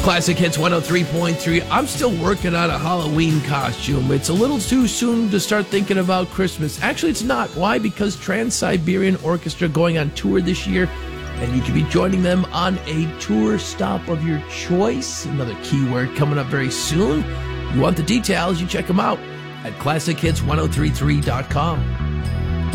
Classic Hits 103.3. I'm still working on a Halloween costume. It's a little too soon to start thinking about Christmas. Actually, it's not. Why? Because Trans-Siberian Orchestra going on tour this year, and you can be joining them on a tour stop of your choice. Another keyword coming up very soon. You want the details, you check them out at ClassicHits1033.com.